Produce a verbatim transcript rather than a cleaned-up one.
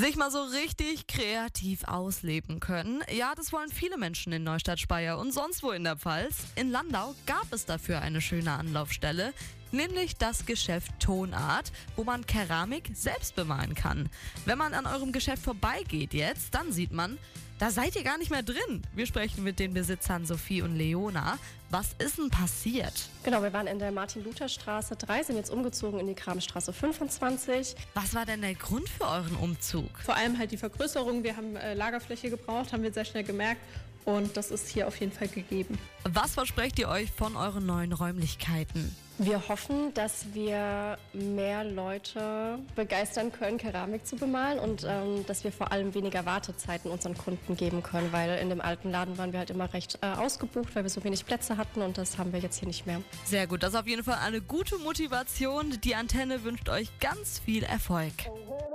Sich mal so richtig kreativ ausleben können. Ja, das wollen viele Menschen in Neustadt Speyer und sonst wo in der Pfalz. In Landau gab es dafür eine schöne Anlaufstelle, nämlich das Geschäft Tonart, wo man Keramik selbst bemalen kann. Wenn man an eurem Geschäft vorbeigeht jetzt, dann sieht man, da seid ihr gar nicht mehr drin. Wir sprechen mit den Besitzern Sophie und Leona. Was ist denn passiert? Genau, wir waren in der Martin-Luther-Straße drei, sind jetzt umgezogen in die Kramstraße fünfundzwanzig. Was war denn der Grund für euren Umzug? Vor allem halt die Vergrößerung. Wir haben äh, Lagerfläche gebraucht, haben wir sehr schnell gemerkt. Und das ist hier auf jeden Fall gegeben. Was versprecht ihr euch von euren neuen Räumlichkeiten? Wir hoffen, dass wir mehr Leute begeistern können, Keramik zu bemalen und ähm, dass wir vor allem weniger Wartezeiten unseren Kunden geben können, weil in dem alten Laden waren wir halt immer recht äh, ausgebucht, weil wir so wenig Plätze hatten und das haben wir jetzt hier nicht mehr. Sehr gut, das ist auf jeden Fall eine gute Motivation. Die Antenne wünscht euch ganz viel Erfolg.